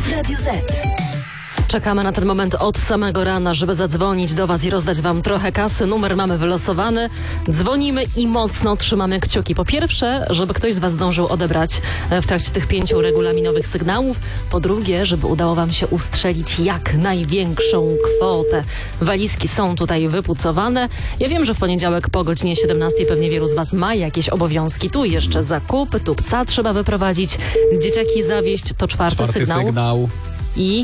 w Radiu Z. Czekamy na ten moment od samego rana, żeby zadzwonić do Was i rozdać Wam trochę kasy. Numer mamy wylosowany. Dzwonimy i mocno trzymamy kciuki. Po pierwsze, żeby ktoś z Was zdążył odebrać w trakcie tych 5 regulaminowych sygnałów. Po drugie, żeby udało Wam się ustrzelić jak największą kwotę. Walizki są tutaj wypucowane. Ja wiem, że w poniedziałek po godzinie 17 pewnie wielu z Was ma jakieś obowiązki. Tu jeszcze zakupy, tu psa trzeba wyprowadzić, dzieciaki zawieźć. To czwarty sygnał. I...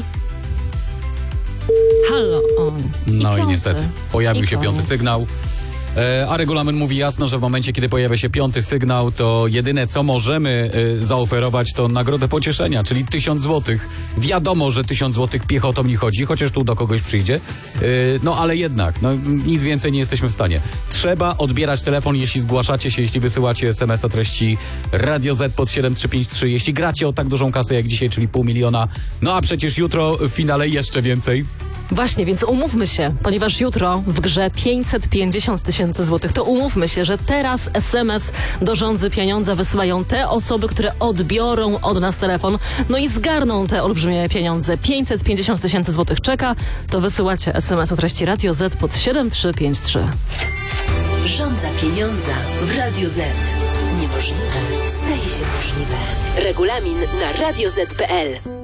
Halo. No i niestety pojawił się 5. sygnał. A regulamin mówi jasno, że w momencie, kiedy pojawia się 5. sygnał, to jedyne, co możemy zaoferować, to nagrodę pocieszenia, czyli 1000 złotych. Wiadomo, że 1000 złotych piechotą nie chodzi, chociaż tu do kogoś przyjdzie. No ale jednak, nic więcej nie jesteśmy w stanie. Trzeba odbierać telefon, jeśli zgłaszacie się, jeśli wysyłacie SMS o treści Radio Z pod 7353. Jeśli gracie o tak dużą kasę jak dzisiaj, czyli 500 000. No a przecież jutro w finale jeszcze więcej. Właśnie, więc umówmy się, ponieważ jutro w grze 550 000 złotych, to umówmy się, że teraz SMS do Rządzy Pieniądza wysyłają te osoby, które odbiorą od nas telefon, no i zgarną te olbrzymie pieniądze. 550 000 złotych czeka, to wysyłacie SMS o treści Radio Z pod 7353. Rządza Pieniądza w Radiu Z. Niemożliwe staje się możliwe. Regulamin na radioz.pl.